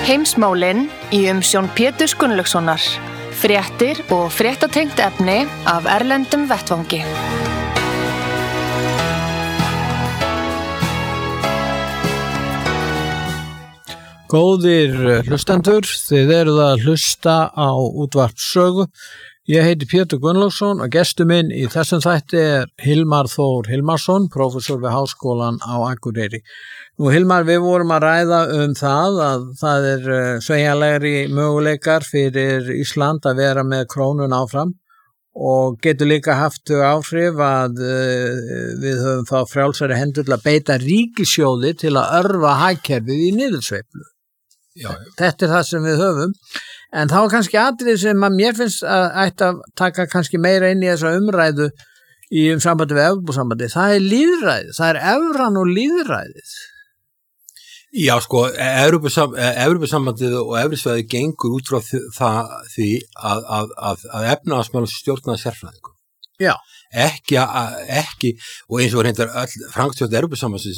Heimsmálin í umsjón Péturs Gunnlaugssonar. Fréttir og fréttatengt efni af erlendum vettvangi. Góðir hlustendur, þið eruð að hlusta á útvarp Sögu. Ég heiti Pétur Gunnlaugsson og gestur minn í þessum þætti Hilmar Þór Hilmarsson, prófessor við Háskólan á Akureyri. Nú Hilmar, við vorum að ræða það að það sveigjanlegri möguleikar fyrir Ísland að vera með krónun áfram og getur líka haft áhrif að við höfum þá frjálsari hendur til að beita ríkissjóði til að örva hagkerfið í niðursveiflu. Já. Þetta það sem við höfum, en þá kannski atriði sem að mér finnst að ætti að taka kannski meira inn í þessa umræðu í sambandi við Evrópusambandið, það lýðræðið, það evran og lýðræðið. Já, sko, Evrópusambandið og Evrópusvæðið gengur út frá því að efnahagsmál stjórnaði sérfræðingum. Já. Ekki, og eins og reyndar framkvæmdastjórn Evrópusambandsins,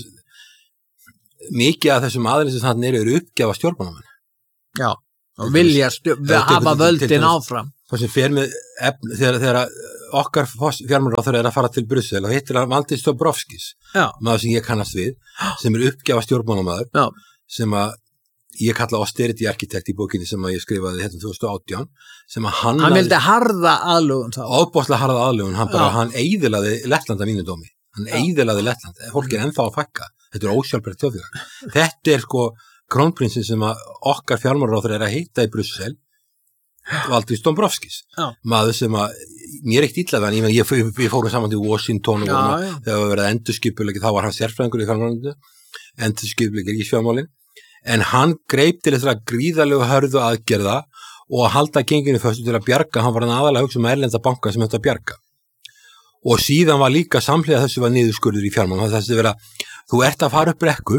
mikið af þessum aðilum sem þannig eru uppgjafa stjórnmálamenn. Já, og vilja hafa völdin áfram. Það sem fer með þegar okkar fjármálaráðherra að fara til Brussel og hittir hann Valdis Dombrovskis, maður sem ég kannast við, sem uppgjafa stjórnmálamaður, sem að ég kalla austerity architect í bókinni sem að ég skrifaði hérna 2018, sem að hann vildi harða aðlögun þá. Ofboðslega harða aðlögun, hann eyðilagði Lettland að mínu dómi. Hann eyðilagði Lettland. Fólk ennþá að fækka. Þetta ósjálfbært þjóðfélag. Þetta sko krónprinsinn sem að okkar fjármálaráðherra að hitta í Brussel, Valdis Dombrovskis. Maður sem að mér ekkert illa við hann, ég fórum saman til Washington og þegar við verið endurskipuleggi, þá var hann sérfræðingur í fjármálinu, endurskipuleggi í fjármálinu, en hann greip til þessara gríðarlegu hörðu aðgerða og að halda genginu föstu til að bjarga, hann var hann aðalega að hugsa erlenda banka sem þetta bjarga. Og síðan var líka samhliða þessu var niðurskurður í fjármálum, þessi vera, þú ert að fara upp brekku,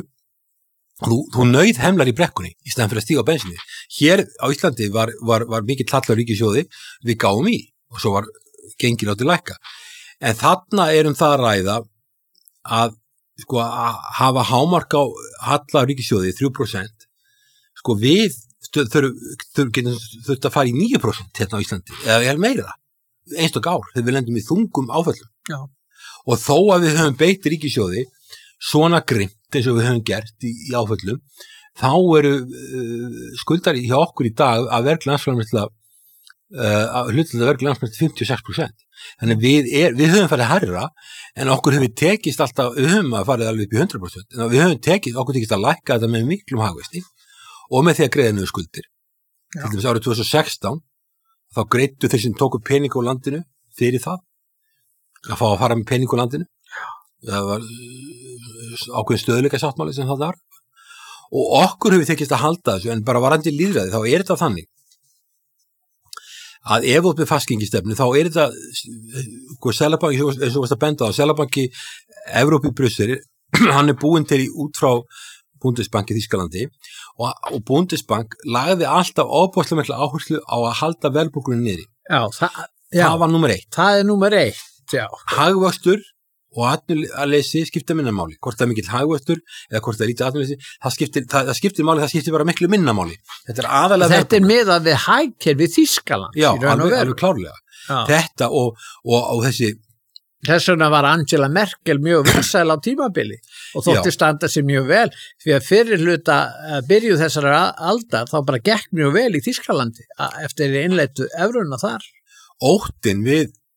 þú nauð hemlar í brekkunni í stæðan fyrir að stíga á bensinni. Hér á Íslandi var mikill hallar ríkissjóði, við gáum í og svo var gengið látið lækka. En þarna það að ræða að hafa hámark á hallar ríkissjóði 3%, sko við getum þurft að fara í 9% hérna á Íslandi, eða meira, einstök ár, þegar við lendum í þungum áföllum. Já. Og þó að við höfum beitt ríkissjóði svona grimt eins og við höfum gert í áföllum, þá eru skuldar hjá okkur í dag að verglega landsframleiðsla hlutfallið verglega landsframleiðsla 56%. Þannig við höfum farið hærra, en okkur hefur tekist alltaf, við höfum farið alveg upp í 100%, en við höfum okkur tekist að lækka þetta með miklum hagvexti og með því að greiða niður skuldir. Til dæmis árið 2016 þá greiddu þeir sem tóku pening á landinu fyrir það, að fá að fara með pening á landinu. Það var ákveðin stöðleika sáttmáli sem það var. Og okkur hefur tekist að halda þessu, en bara varandi lýðræði, þá þetta þannig að ef uppið fastgengistefnu, þá þetta Seðlabanki, eins og varst að benda á, Seðlabanki Evrópu í Brussel, hann búinn til út frá Bundesbank í Þýskalandi og Bundesbank lagði alltaf ofboðslega mikla áherslu á að halda verðbólgunni niðri. Það var númer 1. Það númer 1, já. Hagvöxtur og atvinnuleysi skipta minna máli. Hvort það mikill hagvöxtur eða hvort það lítið atvinnuleysi, það skiptir máli, það skiptir bara miklu minna máli. Þetta aðalega þetta miðað við hagkerfi Þýskaland. Já, alveg klárlega. Þetta og þessi. Þess vegna var Angela Merkel mjög vinsæl á tímabili og þótti standa sig mjög vel, því að fyrir hluta byrjuð þessara aldar þá bara gekk mjög vel í Þýskalandi eftir innleitu evruna þar. Óttinn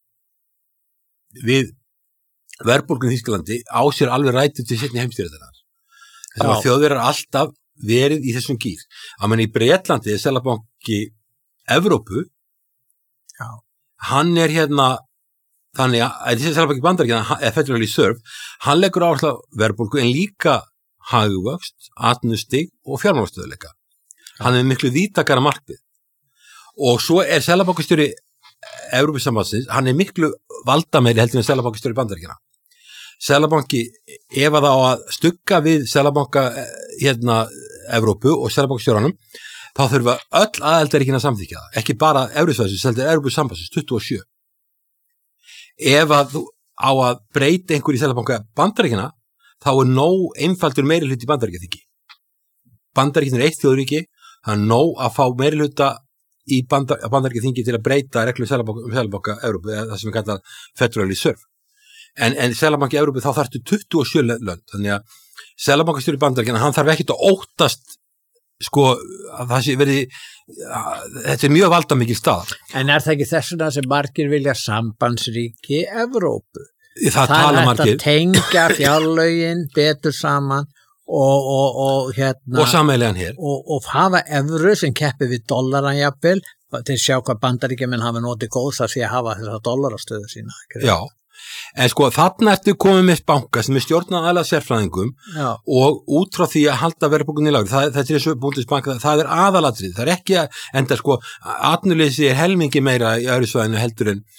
við verðbólgun í Þýskalandi á sér alveg rætur til seinni heimsstyrjaldarinnar. Þess að Þjóðverjar alltaf verið í þessum gír. Að menn í Bretlandi, Seðlabanki Evrópu, hann hérna þannig að þessi Seðlabanki Bandaríkjanna, Federal Reserve, hann leggur áherslu á verðbólgu en líka hagvöxt, atvinnustig og fjármálastöðugleika. Hann miklu víðtækara markmið. Og svo Seðlabankastjóri Evrópusambandsins, hann miklu valdameiri heldur en Seðlabankastjóri Bandaríkjanna. Seðlabanki, ef að það á að stugga við Seðlabanka Evrópu og Seðlabankastjóranum, þá þurfa öll aðildarríkin að samþykkja það, ekki bara Evrópusvæðisins, heldur Evrópusambandsins 27. Ef að þú á að breyta einhver í Seðlabanka Bandaríkjanna, þá nóg einfaldur meiri hluti Bandaríkjaþingi. Bandaríkin eitt þjóðríki, það er nóg að fá meirihluta í bandaríkjaþingi til að breyta reglum Seðlabanka Evrópu, eða það sem við kallar federal reserve. En Seðlabanki Evrópu þá þarftu 27 lönd, þannig að Seðlabankastjóri Bandaríkjanna, hann þarf ekkert að óttast sko að það sé þetta mjög valdamikil staðar. En það ekki þessuna sem margir vilja sambandsríki Evrópu? Það tala margir. Það tengja fjárlögin betur saman og sameiginlegan her. Og hafa evru sem keppi við dollaran jafnvel, til að sjá hvað Bandaríkjamenn hafa notið góðs að því að hafa þessa dollarastöðu sína. Já. En sko þarna ertu komið með banka sem er stjórnað aðalega sérfræðingum og út frá því að halda verðbólgunni í lágri, það er þessu búndisbanka, það er aðalatrið, það er ekki að enda sko, atvinnuleysi er helmingi meira í evrusvæðinu heldur en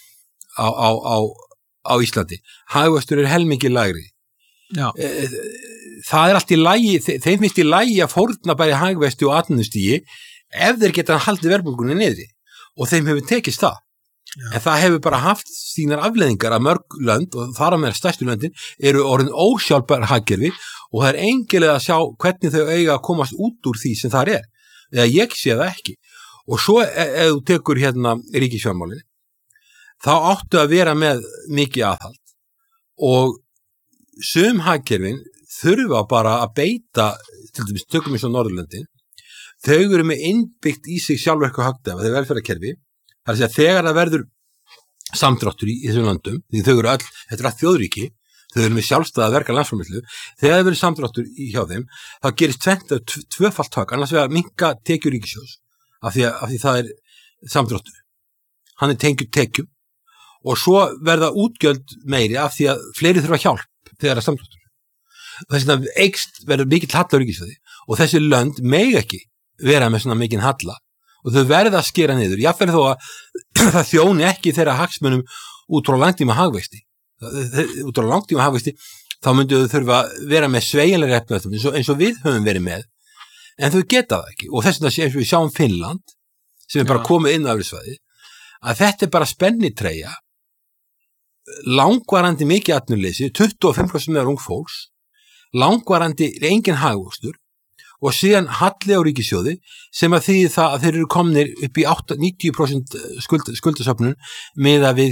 á Íslandi, hagvöxtur er helmingi lægri. Já. Það er allt í lagi, þeim finnst í lagi að fórna bæri hagvexti og atvinnustígi ef þeir geta haldið verðbólgunni niðri og þeim hefur tekist það. Já. En það hefur bara haft sínar afleiðingar að mörg lönd og þar að meira stærstu löndin eru orðin ósjálfbær hagkerfi og það er engilega að sjá hvernig þau eiga að komast út úr því sem það er. Eða ég sé það ekki. Og svo ef þú tekur ríkisfjármálin, þá áttu að vera með mikið aðhald og sum hagkerfin þurfa bara að beita, til dæmis tökum eins og Norðurlöndin, þau eru með innbyggt í sig sjálfverku hagdafa, þau velferðarkerfi. Það er að segja, þegar það verður samdráttur í þessum löndum, því þau eru öll, þetta er að þjóðríki, þau eru með sjálfstæða verka landsframleiðslu, þegar það verður samdráttur hjá þeim, þá gerist tvöfalt högg, annars vegar minnka tekjur ríkissjóðs, af því það er samdráttur. Hann er tengdur tekjum, og svo verða útgjöld meiri af því að fleiri þurfa hjálp þegar það er samdráttur. Þess vegna eykst verður mikill halla á ríkissjóði, og þessi lönd mega ekki vera með svona mikinn halla, og þau verða að skera niður, jáfnvel þó að það þjóni ekki þeirra hagsmunum út frá langtíma hagvexti. Út frá langtíma hagvexti, þá myndu þau þurfa að vera með sveigjanlegri efnum eins og við höfum verið með, en þau geta það ekki. Og þess vegna eins og við sjáum Finnland, sem er bara komið inn á evrusvæði, að þetta er bara spennitreyja, langvarandi mikið atvinnuleysi, 25% meðal ung fólks, langvarandi engin hagvöxtur, og síðan halli á ríkissjóði sem að þýði það að þeir eru komnir upp í 90% skuldasöfnun miða við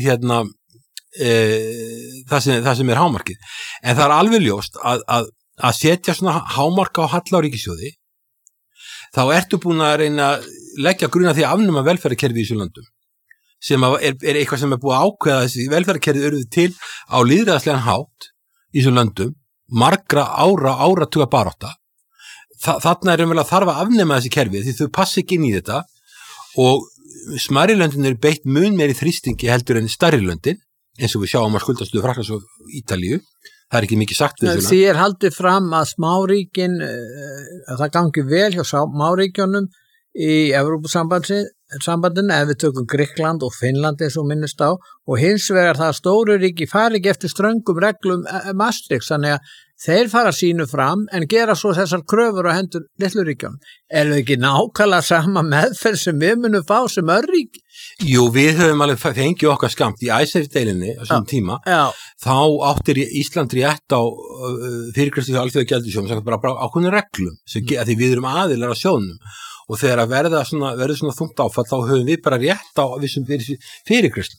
það sem er hámarkið. En það er alveg ljóst að setja svona hámarka á halla á ríkissjóði, þá ertu búin að reyna að leggja grunna því að afnema velferðarkerfi í þessu löndum, sem er eitthvað sem er búið að ákveða þessi velferðarkerfi eru til á lýðræðislegan hátt í þessu löndum, margra áratuga barátta. Þarna er umvel að þarf að afnema þessi kerfi því þau passi ekki inn í þetta og smærri löndin eru beitt mun meiri þrýstingi heldur en stærri löndin eins og við sjáum að skuldastöðu Frakklands og Ítalíu, það er ekki mikið sagt við þessu. Því er haldið fram að smáríkin, að það gangi vel hjá smáríkjónum í Evrópusambandinu ef við tökum Grikkland og Finnland eins og minnist á og hins vegar það stóru ríki fari ekki eftir ströngum reglum Maastricht, þannig að þeir fara sínu fram en gera svo þessar kröfur á hendur litlu ríkjum. Er það ekki nákvæmlega sama meðferð sem við munum fá sem örrík? Jú, við höfum alveg fengið okkar skamt í Icesave-deilinni á þessum tíma. Já. Þá áttir Ísland rétt á fyrirgreiðslu hjá Alþjóðagjaldeyrissjóðnum bara ákveðnum reglum sem að því við erum aðilar á sjóðnum og þegar að verður svona þungt áfall þá höfum við bara rétt á vissum fyrirgreiðslu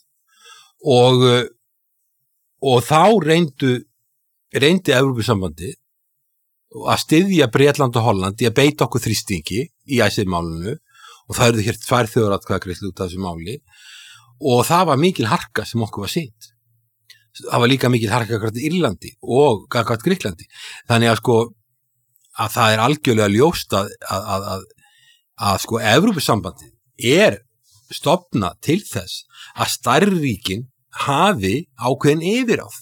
og þá reyndi Evrópusambandið að styðja Bretland og Holland í að beita okkur þrýstingi í Icesave-málinu og það eru hér 2 þjóðaratkvæðagreiðslur út af þessu máli og það var mikil harka sem okkur var sýnt. Það var líka mikil harka gagnvart Írlandi og gagnvart Grikklandi. Þannig að sko að það er algjörlega ljóst að sko Evrópusambandið er stofnað til þess að stærri ríkin hafi ákveðin yfiráð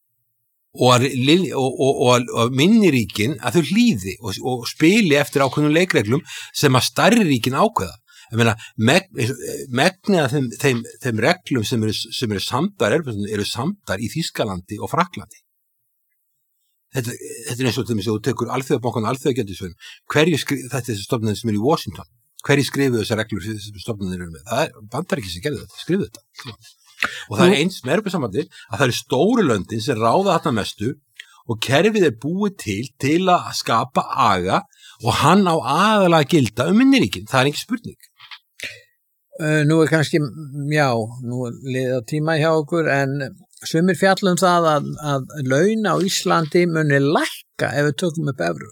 og minni ríkin að þau hlýði og spili eftir ákveðnum leikreglum sem að stærri ríkin ákveða. Ég meina, megnið af þeim reglum sem eru samdar eru samdar í Þýskalandi og Frakklandi. Þetta er eins og þeim sem þú tekur Alþjóðabankann og Alþjóðagjaldeyrissjóðinn, þetta er stofnun sem er í Washington, hverju skrifuðu þessar reglur sem stofnunir eru með? Það er Bandaríkin sem gerði þetta, skrifuðu þetta. Og það er eins með Evrópusambandið að það eru stóru löndin sem ráða þarna mestu og kerfið búið til að skapa aga og hann á aðalega að gilda minniríkin, það ekki spurning. Nú kannski, nú liðið á tíma hjá okkur, en sumir fjallum það að laun á Íslandi muni lækka ef við tökum upp evru.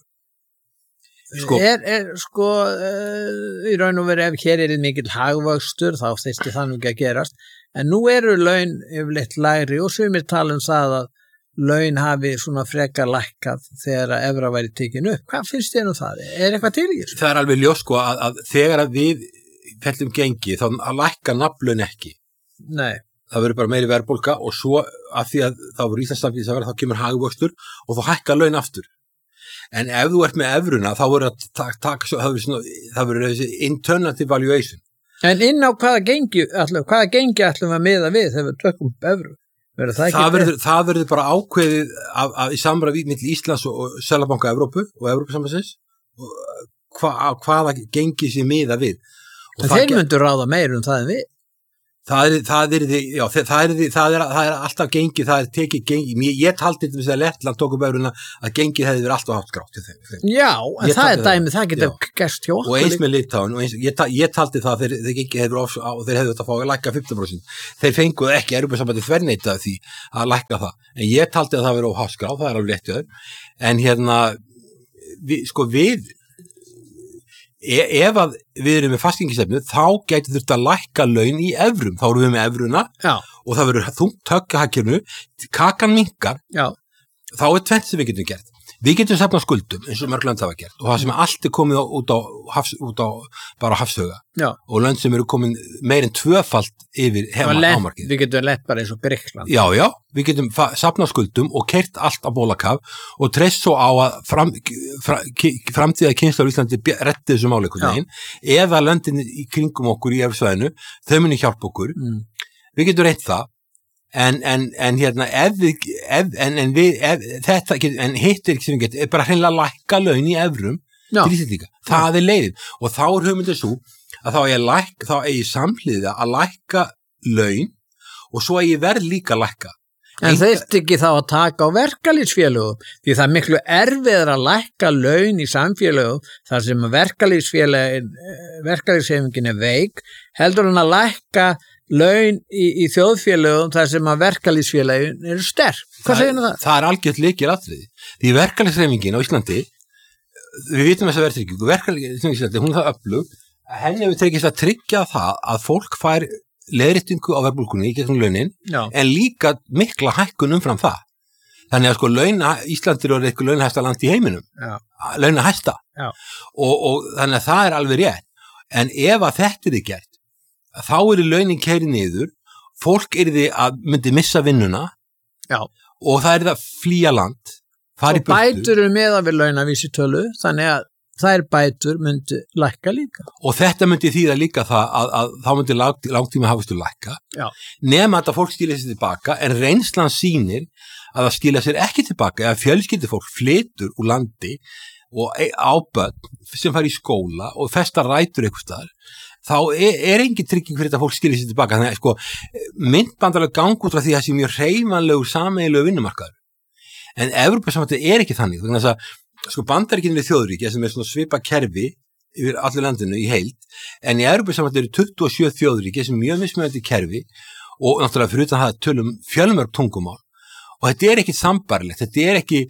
Í raun og veru ef hér mikill hagvöxtur þá þyrfti það nú ekki að gerast, en nú eru laun yfirleitt lægri og sumir tala það að laun hafi svona frekar lækkað þegar að evra væri tekin upp. Hvað finnst þér það? Eitthvað til í þessu? Það alveg ljós að þegar að við fellum gengi þá að lækka nafnlaun ekki. Nei. Það verður bara meiri verðbólga og svo af því að þá verður Íslandsstafnir þá kemur hagvöxtur og þá hækka laun aftur. En ef þú ert með evruna þá verður þessi internal devaluation. En inn á hvaða gengi ætlum að miða við þegar við tökum upp evru? Það verður bara ákveðið í samræði milli Íslands og Seðlabanka Evrópu og Evrópusambandsins hvaða gengi sé miða við. En þeir myndu ráða meir það en við. Það er alltaf gengi, það tekið gengi. Ég taldi til þess að Lettland tók upp evruna að gengið hefði verið alltaf hátt grátt til þeim. Já, en það dæmi, það getur gerst hjá okkur. Og eins með Litáin, ég taldi það þegar þeir gengið hefði verið og þeir hefði þetta að fá að lækka 15%. Þeir fenguð ekki Evrópusambandið þverneitað því að lækka það. En ég taldi að það verið hátt grátt, það alveg rétt hjá þeim. En ef að við erum með fastgengisstefnu þá gæti þurft að lækka laun í evrum, þá erum við með evruna og það verður þungt högg að hagkerfinu, kakan minnkar, þá tvennt sem við getum gert. Við getum safnað skuldum eins og mörg lönd hafa gert og það sem allt komið út á bara hafshauga og lönd sem eru komin meir en tvöfalt yfir ámarkið. Við getum lett bara eins og Grikkland. Já, við getum safnað skuldum og keyrt allt á bólakaf og treyst svo á að framtíða kynslur í Íslandi retti þessu máli eða löndin í kringum okkur í Evrópusvæðinu, þau muni hjálpa okkur. Við getum reynt það. En hittir ekki sem við getum bara hreinlega lækka laun í evrum til Íslendinga, það leiðin og þá hugmyndin svo að þá eigi samhliða að lækka laun og svo eigi verð líka lækka. En þurfti ekki þá að taka á verkalýðsfélögum því það miklu erfiðar að lækka laun í samfélögum þar sem verkalýðshreyfingin veik heldur hann að lækka laun í þjóðfélögum þar sem að verkalýðsfélögin eru sterk. Hvað segir það? Það algjört lykilatriði. Því verkalýðshreyfingin á Íslandi, við vitum þess að verkalýðshreyfingin á Íslandi, hún er það öflug, henni hefur tekist að tryggja það að fólk fær leiðréttingu á verðbólgunni í gegnum launin, en líka mikla hækkun umfram það. Þannig að Íslandir eru eitthvað launahæsta land í heiminum. Launahæsta. Og þannig að það alveg rétt. En ef að þetta gert, þá launin keyri niður, fólk myndi missa vinnuna og það að flýja land, fara í burtu. Og bætur meðan við launavísitölu, þannig að þær bætur myndi lækka líka. Og þetta myndi þýða líka það að þá myndi langtíma hafustur lækka, nema að fólk skilja sér tilbaka, en reynslan sýnir að það skilja sér ekki tilbaka, eða fjölskyldufólk flytur úr landi og á börn sem fara í skóla og festa rætur einhvers staðar, þá engin trygging fyrir þetta fólk skilja sér tilbaka. Þannig að myndbandalega gang út frá því að það sé mjög hreyfanlegur sameiginlegur vinnumarkaður. En Evrópusambandið ekki þannig. Þannig að Bandaríkin við þjóðríki sem svona svipa kerfi yfir allir landinu í heild, en í Evrópusambandið eru 27 þjóðríki sem mjög mismunandi kerfi og náttúrulega fyrir utan það tölum fjölmörg tungumál. Og þetta ekki sambarlegt, þetta ekki,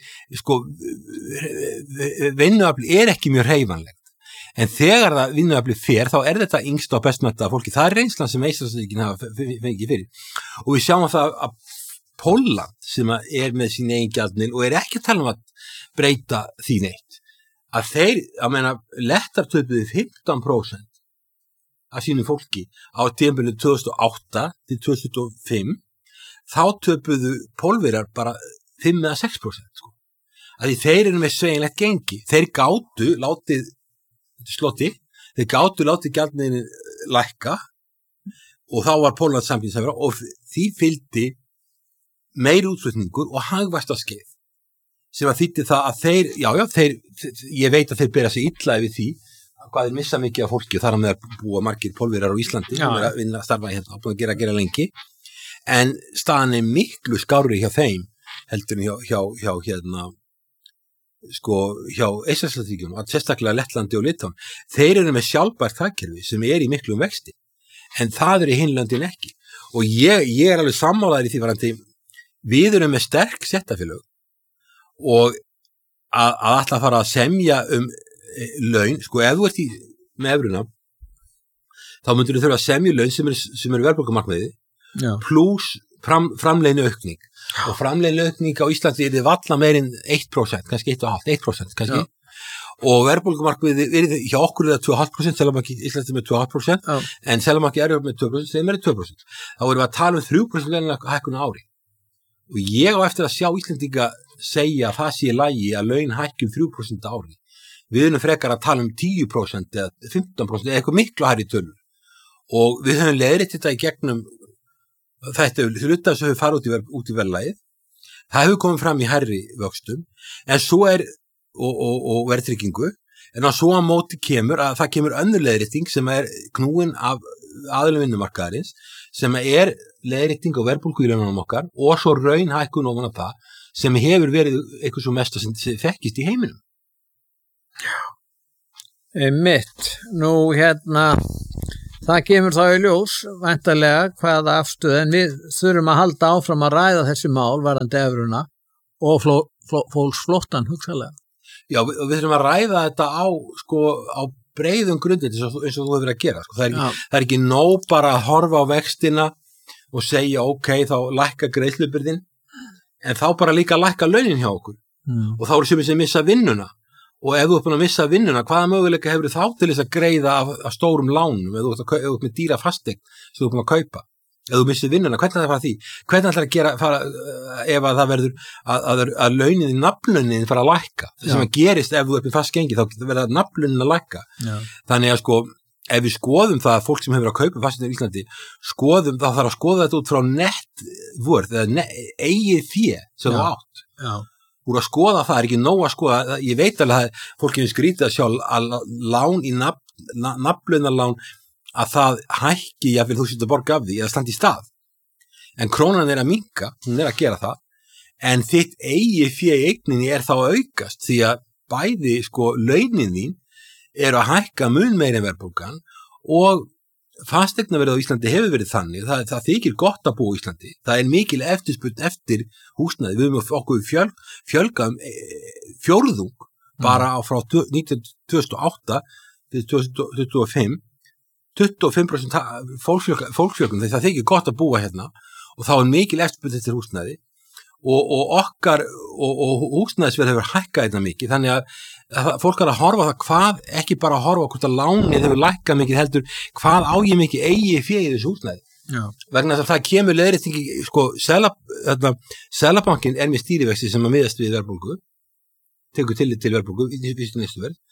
vinnuafl ekki mjög hreyfanlegt. En þegar það vinnuafli fer, þá þetta yngsta og bestmennta fólki. Það reynslan sem Eystrasaltsríkin hafa fengið fyrir. Og við sjáum það að Pólland, sem með sín eigin gjaldmiðil og ekki að tala að breyta því neitt, að þeir, lettar töpuðu 15% af sínum fólki á tímabilinu 2008 til 2005, þá töpuðu Pólverjar bara 5 eða 6%. Því þeir eru með sveigjanlegt gengi. Þeir gátu látið þeir gátu látið gjaldmiðilinn lækka og þá var Pólland samkeppnishæfara og því fylgdi meiri útflutningur og hagvaxtarskeið sem að þýddi það að þeir, ég veit að þeir bera sig illa yfir því hvað þeir missa mikið af fólki og þar að með búa margir Pólverjar á Íslandi sem að vinna að starfa hérna og búin að gera lengi, en staðan miklu skárri hjá þeim heldur hjá hjá Eystrasaltsríkjunum, sérstaklega Lettlandi og Litáen. Þeir eru með sjálfbært hagkerfi sem í miklum vexti, en það í hin löndin ekki. Og ég alveg sammálaður í því varandi, við erum með sterk settafélög og að ætla að fara að semja laun, ef þú ert með evruna, þá myndir þú þurfa að semja laun sem eru verðbólgumarkmiði pluss framleiðni aukning. Og framleiðni aukning á Íslandi er valla meir en 1%, kannski 1,5% kannski. Og verðbólgumarkmiði hjá okkur 2,5%, Seðlabanki Íslandi með 2,5%, en Seðlabanki með 2%, þeim 2%. Þá erum við að tala 3% launahækkun á ári. Og ég á eftir að sjá Íslendinga segja að það sé í lagi að laun hækkum 3% á ári. Við erum frekar að tala 10% eða 15% eða eitthvað miklu hærri tölur. Og við höfum leiðrétt þetta í gegnum þetta hluta sem hefur farið út í verðlagið. Það hefur komið fram í hærri vöxtum, en svo og verðtryggingu, en á svo að móti kemur að það kemur önnur leiðrétting sem knúin af aðilum vinnumarkaðarins, sem leiðrétting á verðbólgu í laununum okkar og svo raunhækkun ofan af það sem hefur verið eitthvað svo mesta sem þekkist í heiminum. Nú það kemur þá í ljós væntanlega hvaða afstöð, en við þurfum að halda áfram að ræða þessi mál varðandi evruna og fólksflóttann hugsalega. Já, við þurfum að ræða þetta á breiðum grundi eins og þú hefur verið að gera. Það er ekki nóg bara að horfa á vextina og segja ok, þá lækka greiðslubyrðin, en þá bara líka lækka launin hjá okkur. Og þá eru sem missa vinnuna. Og ef þú ert búin að missa vinnuna, hvaða möguleika hefur þá til þess að greiða af stórum lánum, ef þú ert með dýra fasteign sem þú ert búin að kaupa? Ef þú missir vinnuna, hvernig ætlar það að fara því? Hvernig ætlar það að fara ef að það verður að launin í nafnlaunin fara að lækka? Það sem að gerist ef þú ert með fast gengi, þá verður nafnlaunin að lækka. Þannig að ef við skoðum það að fólk sem hefur að kaupa fasteign í Íslandi, þá þarf að skoða þetta út frá networth eða eigið fé sem þú átt. Úr að skoða það ekki nóg að skoða, ég veit alveg að fólk hefur skrítið að sjá að lán í nafnlaunarlán að það hækki jafnvel þú sitt að borga af því eða standi í stað. En krónan að minnka, hún að gera það, en þitt eigið fé í eigninni þá að aukast því að bæði launin þín eru að hækka mun meira en verðbólgan og fasteignaverð á Íslandi hefur verið þannig, það þykir gott að búa á Íslandi, það mikil eftirspurn eftir húsnæði, við höfum okkur fjölgað fjórðung bara frá 2008 til 2025, 25% fólksfjölgun, það þykir gott að búa hérna og þá mikil eftirspurn eftir húsnæði og okkar og húsnæðisverð hefur hækkað þetta mikið, þannig að fólk að horfa það hvað, ekki bara að horfa hvort að lánið hefur lækkað mikið heldur, hvað á ég mikið eigið fé í þessu húsnæði. Vegna þess að það kemur leiðréttingi, Seðlabankinn með stýrivexti sem að miðast við verðbólgu, tekur tillit til verðbólgu í fyrstu næstu verð,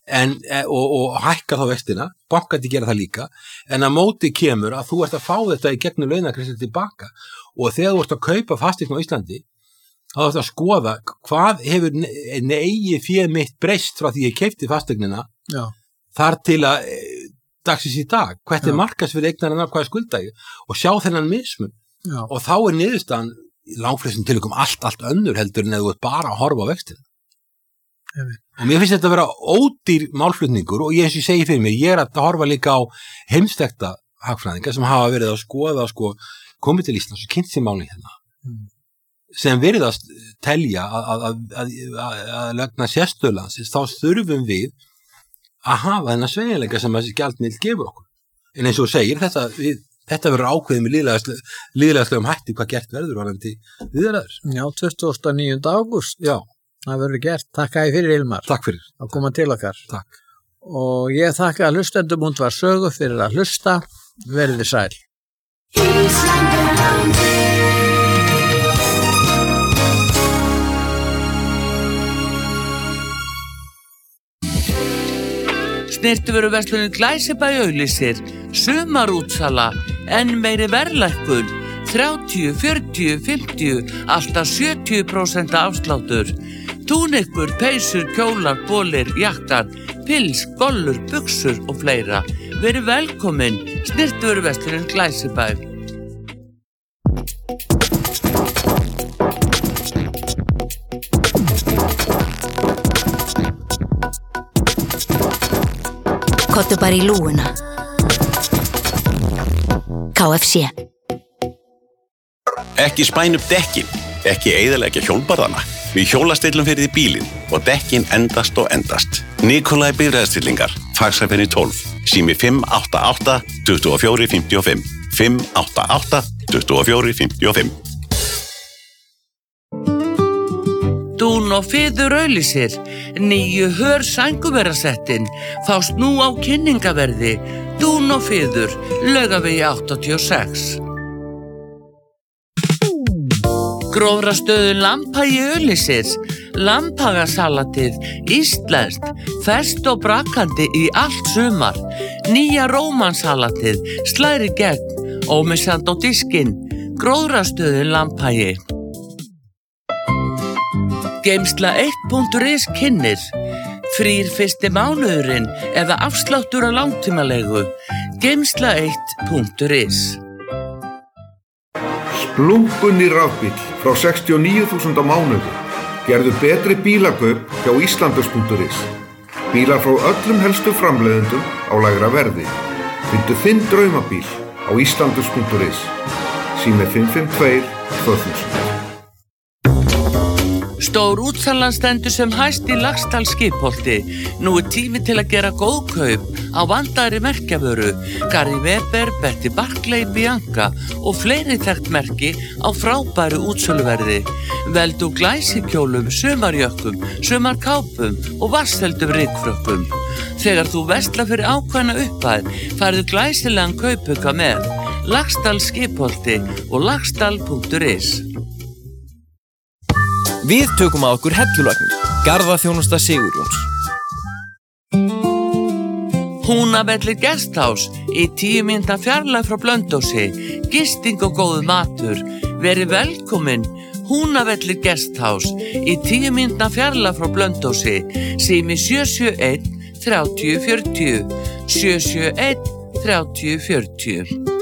og hækkar þá vextina, bankandi gera það líka, en að móti kemur að þú ert að fá þetta í gegnum launagreiðslur tilbaka og þegar þú ert að kaupa fasteign á Íslandi, þá ert að skoða hvað hefur eigið fé mitt breyst frá því ég keypti fasteignina þar til að dagsins í dag, hvert markaðsvirði eignarinnar, hvað skulda ég og sjá þennan mismun og þá niðurstaðan í langflestum tilvikum allt önnur heldur en þú ert bara að horfa á vextina. Og mér finnst þetta að vera ódýr málflutningur og ég segi fyrir mér, ég að horfa líka á heimsþekkta hagfræðinga sem hafa verið að skoða komið til Íslands og kynnt sér máli hérna sem verið að telja að legna sérstöðlandsins, þá þurfum við að hafa þennan sveigjanleika sem þessi gjaldmiðill gefur okkur. En eins og segir, þetta verður ákveðið með lýðræðislegum hætti hvað gert verður varðandi viðræður. Já, 29. ágúst. Já. Það verður gert. Takk fyrir Hilmar. Takk fyrir. Að koma til okkar. Takk. Og ég þakka hlustendum Útvarp Sögu fyrir að hlusta. Verið þið sæl. Snyrtivöruverslunin Glæsibæ auglýsir sumarútsala, enn meiri verðlækkun, 30, 40, 50, alltaf 70% afsláttur. Túnikur, peysur, kjólar, bólir, jakkar, pils, gollur, buxur og fleira. Verið velkomin, Snyrtivöruverslunin Glæsibæ. Komdu bara í lúguna. KFC. Ekki spæna upp dekkin, ekki eyðileggja hjólbarðana. Við hjólastillum fyrir því bílinn og dekkin endast og endast. Nikolai bifreiðastillingar, Faxafenni 12, sími 588 24 55, 588 24 55. Dún og Fiður auglýsir, nýju hör sænguverasettin, fást nú á kynningaverði, Dún og Fiður, Laugavegi 86. Grófrastöðun Lambhagi auglýsir, Lambhagasalatið, íslenskt, ferskt og brakandi í allt sumar, nýja rómansalatið, slæri gegn, ómissandi á diskinn, Grófrastöðun Lambhagi. Geymsla 1.is kynnir, frýr fyrsti mánuðurinn eða afsláttur á langtímalegu, Geymsla 1.is. Splunkunni rafbíll frá 69.000 á mánuði. Gerðu betri bílakaup hjá Íslandus.is. Bílar frá öllum helstu framleiðendum á lægra verði. Fyndu þinn draumabíl á Íslandus.is. Sími 552 2000. Stór útsalan stendur sem hæst í Laxdal skipholti. Nú tími til að gera góð kaup á vandaðri merkjavöru, Gary Weber, Betty Barclay, Bianca og fleiri þekkt merki á frábæru útsöluverði. Veldu glæsikjólum, sumarjökkum, sumarkápum og vatnsfeldum rykfrökkum. Þegar þú verslar fyrir ákveðna upphæð, færðu glæsilegan kaupauka með Laxdal skipholti og laxdal.is. Við tökum á okkur hellulagnir, garðaþjónusta Sigurjóns. Húnavellir Guesthouse í 10 mínútna fjarlægð frá Blönduósi, gisting og góður matur. Verið velkomin, Húnavellir Guesthouse í 10 mínútna fjarlægð frá Blönduósi, sími 771 30 40, 771 30 40.